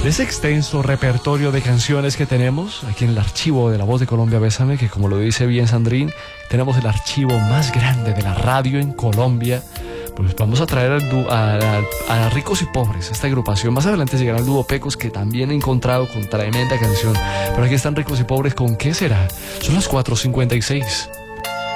De ese extenso repertorio de canciones que tenemos aquí en el archivo de La Voz de Colombia, Bésame, que como lo dice bien Sandrín, tenemos el archivo más grande de la radio en Colombia. Pues vamos a traer a Ricos y Pobres, esta agrupación. Más adelante llegará el dúo Pecos, que también he encontrado con tremenda canción. Pero aquí están Ricos y Pobres con ¿Qué será? Son las 4:56.